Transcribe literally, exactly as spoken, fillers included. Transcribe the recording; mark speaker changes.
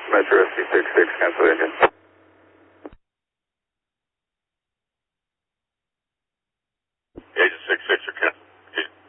Speaker 1: Metro S C six six, cancel the engine.